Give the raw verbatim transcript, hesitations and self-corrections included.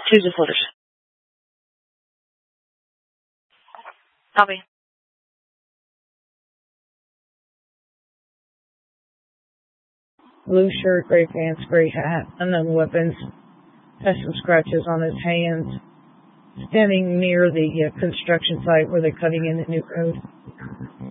Choose the folders. Copy. Blue shirt, gray pants, gray hat, unknown weapons, has some scratches on his hands, standing near the uh, construction site where they're cutting in the new road.